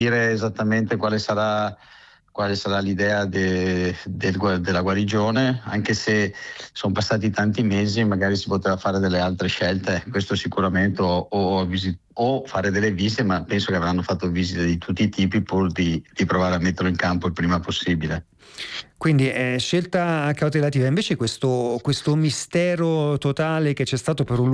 dire esattamente quale sarà l'idea della guarigione, anche se sono passati tanti mesi, magari si poteva fare delle altre scelte, questo sicuramente, o fare delle visite, ma penso che avranno fatto visite di tutti i tipi pur di provare a metterlo in campo il prima possibile. Quindi è scelta cautelativa. Invece questo mistero totale che c'è stato per un